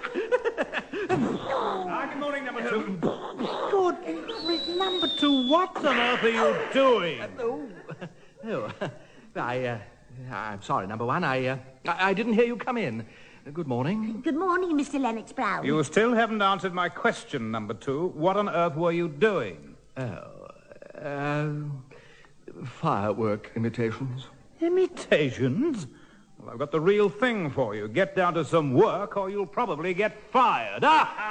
Good morning, number two. Good grief, number two, what on earth are you doing? I'm sorry, number one. I didn't hear you come in. Good morning. Good morning, Mr. Lennox Brown. You still haven't answered my question, number two. What on earth were you doing? Firework imitations. Imitations? Well, I've got the real thing for you. Get down to some work or you'll probably get fired.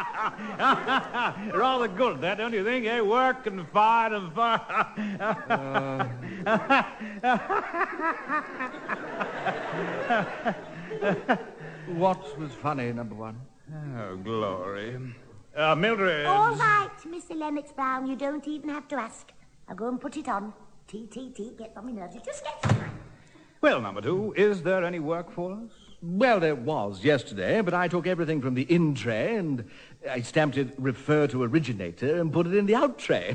Rather good, that, don't you think, eh? Work and fired and fire. What was funny, number one? Oh, glory. Mildred. All right, Mr. Lennox Brown, you don't even have to ask. I'll go and put it on. T, gets on my nerves. It just gets on. Well, number two, is there any work for us? Well, there was yesterday, but I took everything from the in tray and I stamped it refer to originator and put it in the out tray.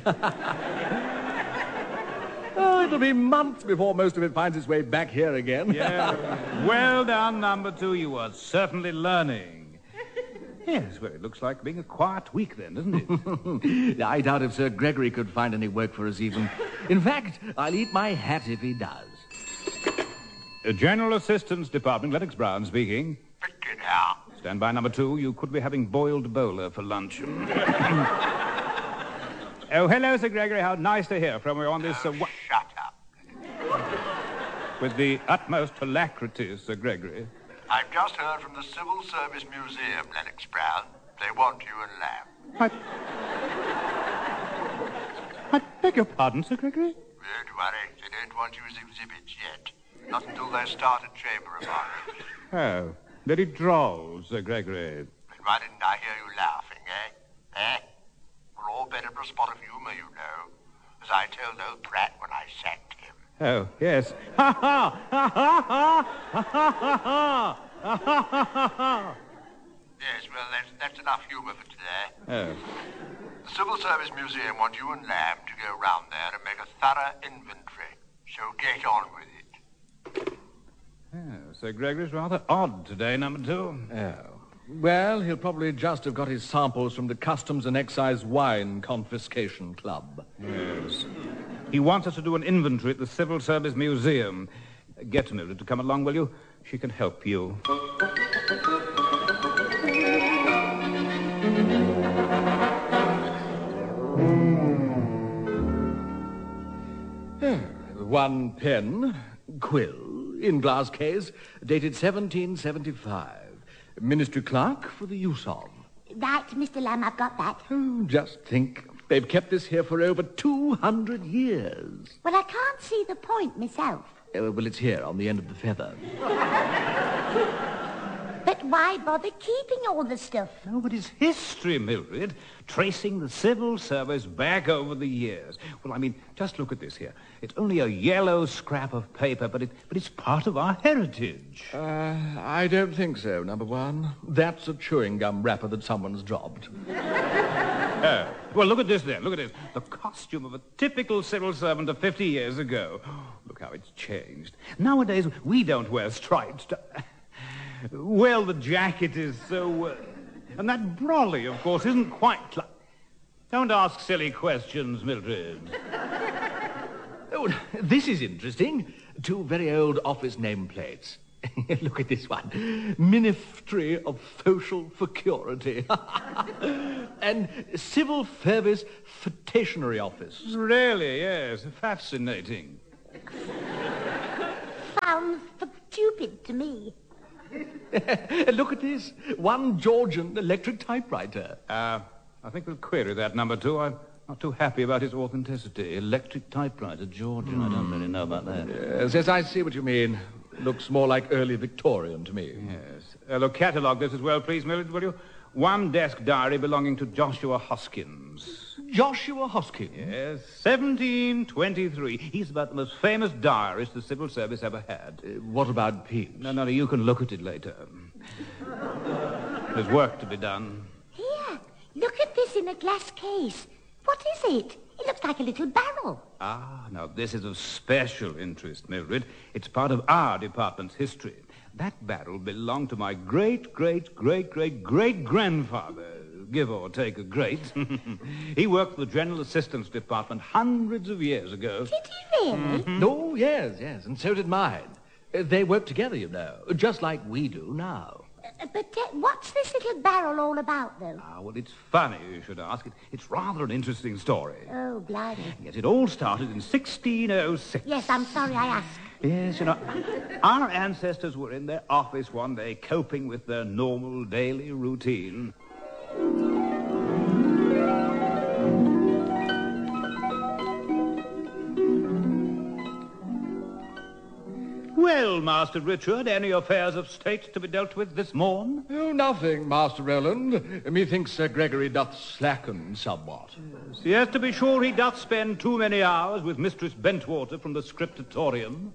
Oh, it'll be months before most of it finds its way back here again. Yeah. Well done, number two. You are certainly learning. Yes, well, it looks like being a quiet week then, doesn't it? I doubt if Sir Gregory could find any work for us even. In fact, I'll eat my hat if he does. General Assistance Department, Lennox Brown speaking. Get out. Stand by, number two. You could be having boiled bowler for lunch. Oh, hello, Sir Gregory. How nice to hear from you on this... Shut up. With the utmost alacrity, Sir Gregory. I've just heard from the Civil Service Museum, Lennox Brown. They want you and Lamb. I beg your pardon, Sir Gregory? Don't worry. They don't want you as exhibits yet. Not until they start a chamber of horrors. Oh, very droll, Sir Gregory. But why didn't I hear you laughing, eh? We're all better for a spot of humour, you know. As I told old Pratt when I sacked him. Oh, yes. Ha ha! Ha ha ha! Ha ha ha! Ha ha ha ha! Yes, well, that's enough humour for today. Oh. The Civil Service Museum want you and Lamb to go round there and make a thorough inventory. So get on with it. Oh, Sir Gregory's rather odd today, number two. Oh. Well, he'll probably just have got his samples from the Customs and Excise Wine Confiscation Club. Yes. He wants us to do an inventory at the Civil Service Museum. Get Mildred to come along, will you? She can help you. One pen, quill, in glass case, dated 1775. Ministry clerk for the use of. Right, Mr. Lamb, I've got that. Oh, just think. They've kept this here for over 200 years. Well, I can't see the point myself. Well, it's here on the end of the feather. But why bother keeping all the stuff? No, but it's history, Mildred, tracing the civil service back over the years. Well, I mean, just look at this here. It's only a yellow scrap of paper, but it's part of our heritage. I don't think so, number one. That's a chewing gum wrapper that someone's dropped. Oh. Well, look at this then. Look at this. The costume of a typical civil servant of 50 years ago. Look how it's changed. Nowadays, we don't wear stripes. Well, the jacket is so... and that brolly, of course, isn't quite... Don't ask silly questions, Mildred. Oh, this is interesting. Two very old office nameplates. Look at this one. Ministry of Social Security. And Civil Service Stationery Office. Really, yes. Fascinating. Sounds stupid to me. Look at this. One Georgian electric typewriter. I think we'll query that, number two. I'm not too happy about its authenticity. Electric typewriter, Georgian. I don't really know about that. Yes, I see what you mean. Looks more like early Victorian to me. Yes. Look, catalogue this as well, please, Mildred, will you? One desk diary belonging to Joshua Hoskins. Joshua Hoskins? Yes, 1723. He's about the most famous diarist the civil service ever had. What about Pepys? No, you can look at it later. There's work to be done. Here, look at this in a glass case. What is it? It looks like a little barrel. Ah, now this is of special interest, Mildred. It's part of our department's history. That barrel belonged to my great-great-great-great-great-grandfather, give or take a great. He worked for the General Assistance Department hundreds of years ago. Did he really? Oh, yes, and so did mine. They work together, you know, just like we do now. But what's this little barrel all about, though? Well, it's funny you should ask. It's rather an interesting story. Oh, blimey. Yes, it all started in 1606. Yes, I'm sorry I asked. Yes, you know, our ancestors were in their office one day coping with their normal daily routine. Well, Master Richard, any affairs of state to be dealt with this morn? Oh, nothing, Master Roland. Methinks Sir Gregory doth slacken somewhat. Yes, to be sure he doth spend too many hours with Mistress Bentwater from the scriptatorium.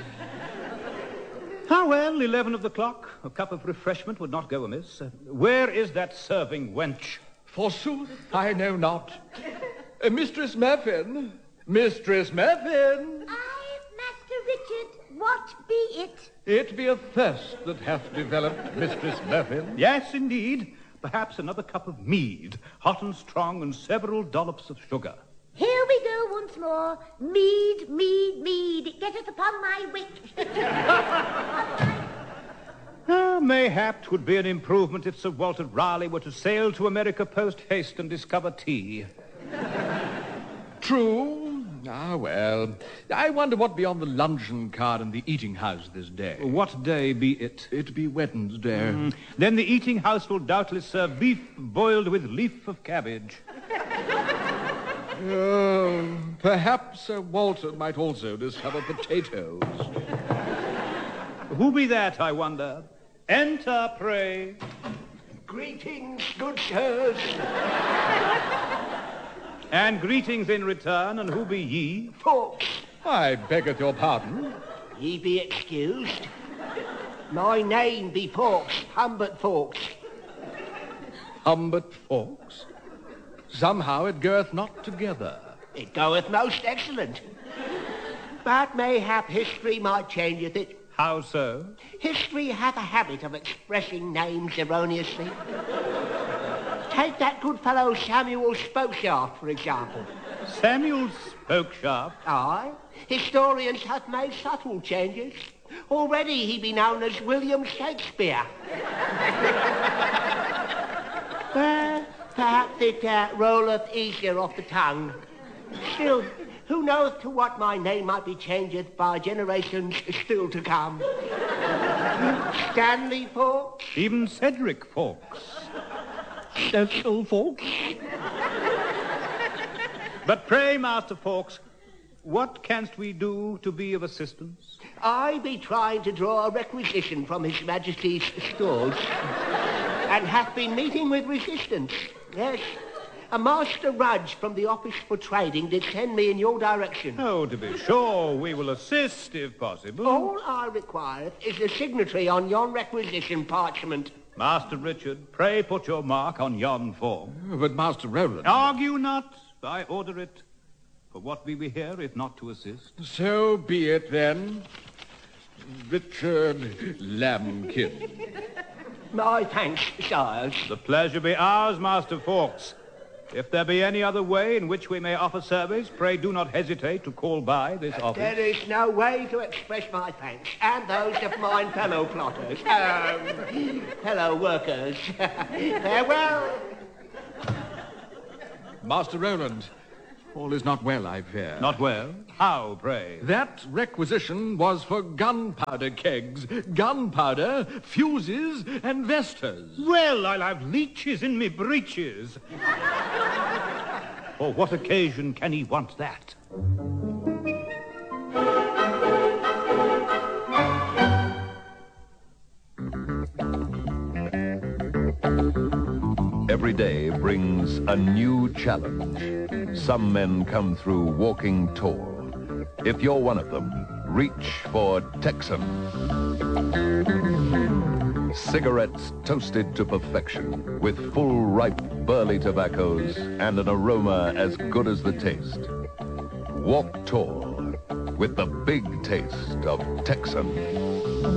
Well, 11 of the clock. A cup of refreshment would not go amiss. Where is that serving wench? Forsooth, I know not. Mistress Muffin! Mistress Muffin! Aye, Master Richard, what be it? It be a thirst that hath developed, Mistress Muffin. Yes, indeed. Perhaps another cup of mead, hot and strong, and several dollops of sugar. Here we go once more. Mead, mead, mead. It getteth upon my wit. Mayhap 'twould be an improvement if Sir Walter Raleigh were to sail to America post-haste and discover tea. True. Well, I wonder what be on the luncheon card in the eating house this day. What day be it? It be Wednesday. Then the eating house will doubtless serve beef boiled with leaf of cabbage. Perhaps Sir Walter might also discover potatoes. Who be that, I wonder? Enter, pray. Greetings, good sirs. And greetings in return, and who be ye? Folks, I beggeth your pardon. ye be excused. My name be Fawkes, Humbert Fawkes. Humbert Fawkes? Somehow it goeth not together. It goeth most excellent. But mayhap history might changeth it. How so? History hath a habit of expressing names erroneously. Take that good fellow Samuel Spokeshaft, for example. Samuel Spokeshaft? Aye. Historians have made subtle changes. Already he be known as William Shakespeare. Perhaps it rolleth easier off the tongue. Still, who knoweth to what my name might be changed by generations still to come? Stanley Fawkes? Even Cedric Fawkes. Cecil Fawkes? But pray, Master Fawkes, what canst we do to be of assistance? I be trying to draw a requisition from His Majesty's stores, and hath been meeting with resistance. Yes, a Master Rudge from the Office for Trading did send me in your direction. Oh, to be sure, we will assist if possible. All I require is a signatory on yon requisition parchment. Master Richard, pray put your mark on yon form. But Master Roland... Argue not, I order it. For what be we here if not to assist? So be it then. Richard Lambkin. My thanks, sires. The pleasure be ours, Master Fawkes. If there be any other way in which we may offer service, pray do not hesitate to call by this office. There is no way to express my thanks, and those of mine fellow plotters, fellow workers. Farewell. Master Roland, all is not well, I fear. Not well? How, pray? That requisition was for gunpowder kegs, gunpowder, fuses, and vestas. Well, I'll have leeches in me breeches. For what occasion can he want that? Every day brings a new challenge. Some men come through walking tall. If you're one of them, reach for Texan. Cigarettes toasted to perfection with full ripe burley tobaccos and an aroma as good as the taste. Walk tall with the big taste of Texan.